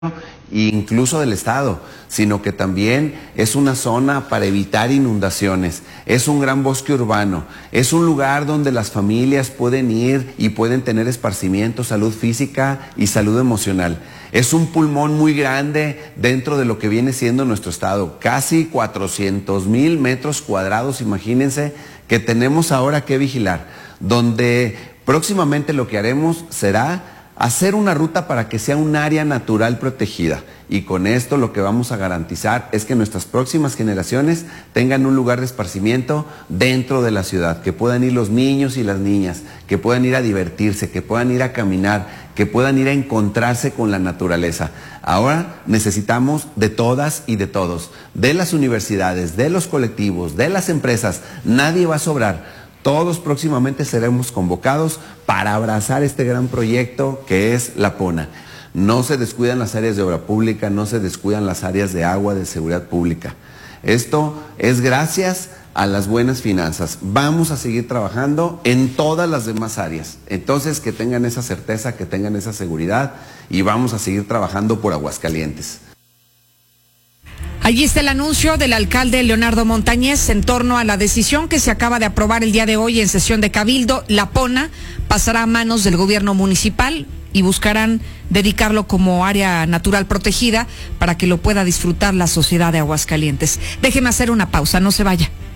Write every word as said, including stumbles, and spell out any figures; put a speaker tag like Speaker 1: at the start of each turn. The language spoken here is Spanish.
Speaker 1: incluso del estado, sino que también es una zona para evitar inundaciones, es un gran bosque urbano, es un lugar donde las familias pueden ir y pueden tener esparcimiento, salud física y salud emocional. Es un pulmón muy grande dentro de lo que viene siendo nuestro estado, casi cuatrocientos mil metros cuadrados, imagínense, que tenemos ahora que vigilar, donde próximamente lo que haremos será hacer una ruta para que sea un área natural protegida, y con esto lo que vamos a garantizar es que nuestras próximas generaciones tengan un lugar de esparcimiento dentro de la ciudad, que puedan ir los niños y las niñas, que puedan ir a divertirse, que puedan ir a caminar, que puedan ir a encontrarse con la naturaleza. Ahora necesitamos de todas y de todos, de las universidades, de los colectivos, de las empresas. Nadie va a sobrar. Todos próximamente seremos convocados para abrazar este gran proyecto que es La Pona. No se descuidan las áreas de obra pública, no se descuidan las áreas de agua, de seguridad pública. Esto es gracias a las buenas finanzas. Vamos a seguir trabajando en todas las demás áreas. Entonces, que tengan esa certeza, que tengan esa seguridad, y vamos a seguir trabajando por Aguascalientes.
Speaker 2: Allí está el anuncio del alcalde Leonardo Montañez en torno a la decisión que se acaba de aprobar el día de hoy en sesión de Cabildo. La Pona pasará a manos del gobierno municipal y buscarán dedicarlo como área natural protegida para que lo pueda disfrutar la sociedad de Aguascalientes. Déjeme hacer una pausa, no se vaya.